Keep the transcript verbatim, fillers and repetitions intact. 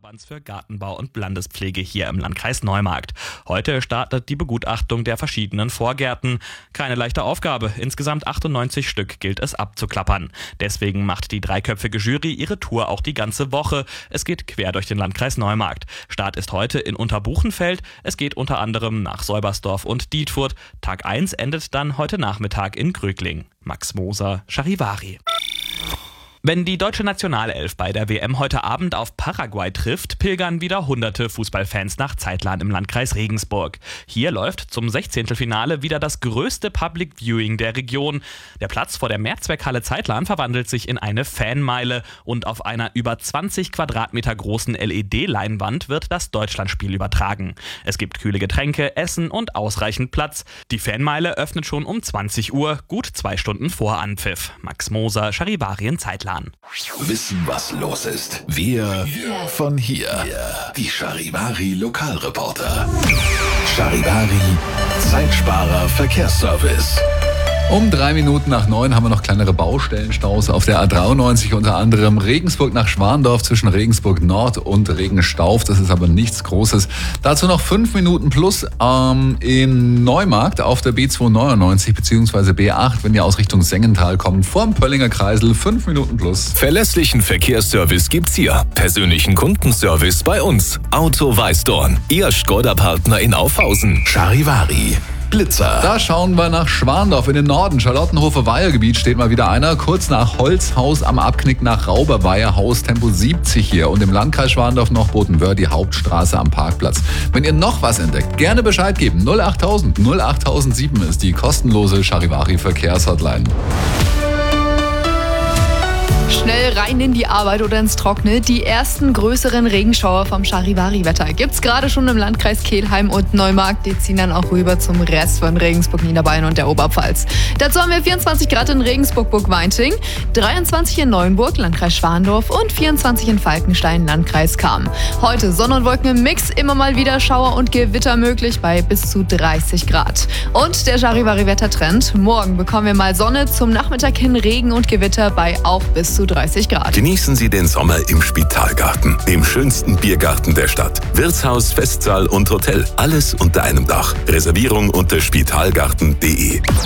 Verbands für Gartenbau und Landespflege hier im Landkreis Neumarkt. Heute startet die Begutachtung der verschiedenen Vorgärten. Keine leichte Aufgabe. Insgesamt achtundneunzig Stück gilt es abzuklappern. Deswegen macht die dreiköpfige Jury ihre Tour auch die ganze Woche. Es geht quer durch den Landkreis Neumarkt. Start ist heute in Unterbuchenfeld. Es geht unter anderem nach Säubersdorf und Dietfurt. Tag eins endet dann heute Nachmittag in Grögling. Max Moser, Charivari. Wenn die deutsche Nationalelf bei der W M heute Abend auf Paraguay trifft, pilgern wieder hunderte Fußballfans nach Zeitlahn im Landkreis Regensburg. Hier läuft zum Sechzehntelfinale wieder das größte Public Viewing der Region. Der Platz vor der Mehrzweckhalle Zeitlahn verwandelt sich in eine Fanmeile und auf einer über zwanzig Quadratmeter großen L E D-Leinwand wird das Deutschlandspiel übertragen. Es gibt kühle Getränke, Essen und ausreichend Platz. Die Fanmeile öffnet schon um zwanzig Uhr, gut zwei Stunden vor Anpfiff. Max Moser, Charivari in Zeitlahn. Wissen, was los ist. Wir von hier. Die Charivari Lokalreporter. Charivari Zeitsparer Verkehrsservice. Um drei Minuten nach neun haben wir noch kleinere Baustellenstaus auf der A dreiundneunzig, unter anderem Regensburg nach Schwandorf zwischen Regensburg Nord und Regenstauf. Das ist aber nichts Großes. Dazu noch fünf Minuten plus ähm, in Neumarkt auf der B zweihundertneunundneunzig bzw. B acht, wenn ihr aus Richtung Sengenthal kommt, vorm Pöllinger Kreisel, fünf Minuten plus. Verlässlichen Verkehrsservice gibt's hier. Persönlichen Kundenservice bei uns. Auto Weißdorn, Ihr Skoda-Partner in Aufhausen. Charivari Blitzer. Da schauen wir nach Schwandorf in den Norden. Charlottenhofer-Weiher-Gebiet steht mal wieder einer. Kurz nach Holzhaus am Abknick nach Rauberweiher-Haus, Tempo siebzig hier. Und im Landkreis Schwandorf noch Bodenwöhr, die Hauptstraße am Parkplatz. Wenn ihr noch was entdeckt, gerne Bescheid geben. null achttausend null achttausendsieben ist die kostenlose Charivari-Verkehrshotline. Schnell rein in die Arbeit oder ins Trockene. Die ersten größeren Regenschauer vom Charivari-Wetter gibt's gerade schon im Landkreis Kelheim und Neumarkt. Die ziehen dann auch rüber zum Rest von Regensburg, Niederbayern und der Oberpfalz. Dazu haben wir vierundzwanzig Grad in Regensburg-Burgweinting, dreiundzwanzig in Neuenburg, Landkreis Schwandorf und vierundzwanzig in Falkenstein, Landkreis Cham. Heute Sonne und Wolken im Mix, immer mal wieder Schauer und Gewitter möglich bei bis zu dreißig Grad. Und der Charivari-Wettertrend. Morgen bekommen wir mal Sonne, zum Nachmittag hin Regen und Gewitter bei auch bis zu dreißig Grad. Genießen Sie den Sommer im Spitalgarten, dem schönsten Biergarten der Stadt. Wirtshaus, Festsaal und Hotel, alles unter einem Dach. Reservierung unter spitalgarten punkt de.